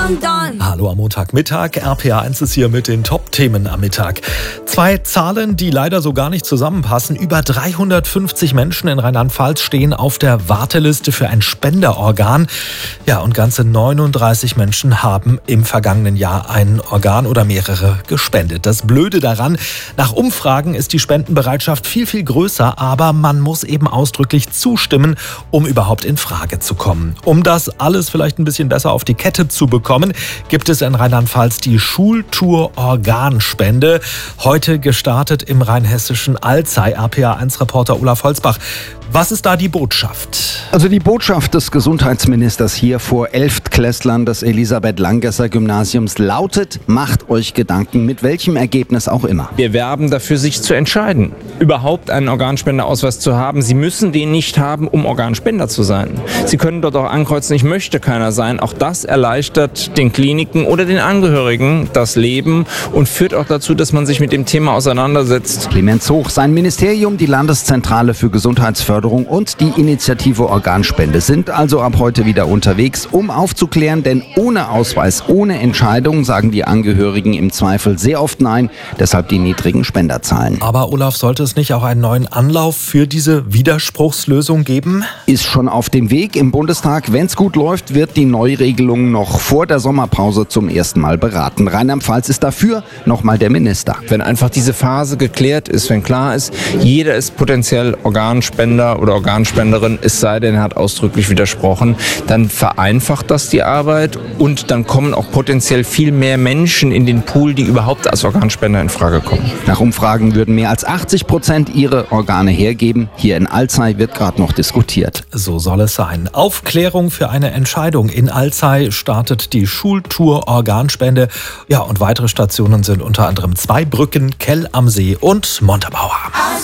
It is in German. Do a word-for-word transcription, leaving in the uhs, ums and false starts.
London. Hallo am Montagmittag. R P A eins ist hier mit den Top-Themen am Mittag. Zwei Zahlen, die leider so gar nicht zusammenpassen. Über dreihundertfünfzig Menschen in Rheinland-Pfalz stehen auf der Warteliste für ein Spenderorgan. Ja, und ganze neununddreißig Menschen haben im vergangenen Jahr ein Organ oder mehrere gespendet. Das Blöde daran, nach Umfragen ist die Spendenbereitschaft viel, viel größer, aber man muss eben ausdrücklich zustimmen, um überhaupt in Frage zu kommen. Um das alles vielleicht ein bisschen besser auf die Kette zu bekommen, gibt es in Rheinland-Pfalz die Schultour Organspende. Heute gestartet im rheinhessischen Alzey. R P A eins Reporter Olaf Holzbach. Was ist da die Botschaft? Also die Botschaft des Gesundheitsministers hier vor Elftklässlern des Elisabeth-Langesser-Gymnasiums lautet: Macht euch Gedanken, mit welchem Ergebnis auch immer. Wir werben dafür, sich zu entscheiden, überhaupt einen Organspendeausweis zu haben. Sie müssen den nicht haben, um Organspender zu sein. Sie können dort auch ankreuzen, ich möchte keiner sein. Auch das erleichtert den Kliniken oder den Angehörigen das Leben und führt auch dazu, dass man sich mit dem Thema auseinandersetzt. Clemens Hoch, sein Ministerium, die Landeszentrale für Gesundheitsförderung und die Initiative Organspende sind also ab heute wieder unterwegs, um aufzuklären, denn ohne Ausweis, ohne Entscheidung sagen die Angehörigen im Zweifel sehr oft Nein, deshalb die niedrigen Spenderzahlen. Aber Olaf, sollte es nicht auch einen neuen Anlauf für diese Widerspruchslösung geben? Ist schon auf dem Weg im Bundestag. Wenn es gut läuft, wird die Neuregelung noch vor der Sommerpause zum ersten Mal beraten. Rheinland-Pfalz ist dafür, nochmal der Minister. Wenn einfach diese Phase geklärt ist, wenn klar ist, jeder ist potenziell Organspender oder Organspenderin, es sei denn, er hat ausdrücklich widersprochen, dann vereinfacht das die Arbeit und dann kommen auch potenziell viel mehr Menschen in den Pool, die überhaupt als Organspender in Frage kommen. Nach Umfragen würden mehr als achtzig Prozent ihre Organe hergeben. Hier in Alzey wird gerade noch diskutiert. So soll es sein. Aufklärung für eine Entscheidung. In Alzey startet die Schultour Organspende. Ja, und weitere Stationen sind unter anderem Zweibrücken, Kell am See und Montabaur.